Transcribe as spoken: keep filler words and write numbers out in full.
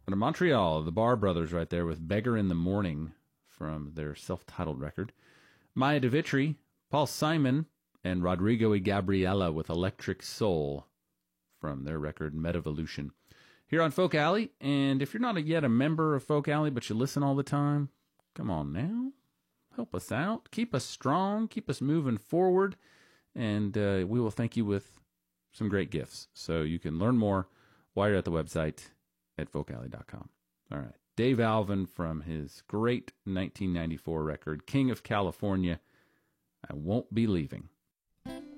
But in Montreal, the Bar Brothers right there with Beggar in the Morning from their self-titled record. Maya de Vitry, Paul Simon, and Rodrigo y Gabriela with Electric Soul from their record Metavolution. Here on Folk Alley, and if you're not yet a member of Folk Alley, but you listen all the time, come on now. Help us out. Keep us strong. Keep us moving forward. And uh, we will thank you with some great gifts. So you can learn more while you're at the website at folk alley dot com. All right. Dave Alvin from his great nineteen ninety-four record, King of California, I Won't Be Leaving.